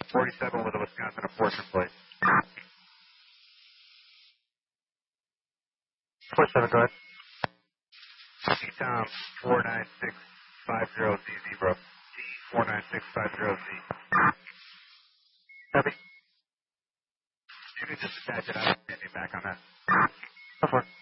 47 with a Wisconsin enforcement plate. 47, go ahead. T-Tom 49650Z, bro. T49650Z. Copy. You can just attach it. I'm standing back on that. Go for it.